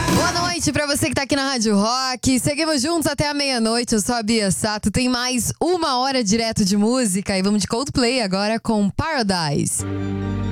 Boa noite pra você que tá aqui na Rádio Rock. Seguimos juntos até a meia-noite. Eu sou a Bia Sato. Tem mais uma hora direto de música e vamos de Coldplay agora com Paradise.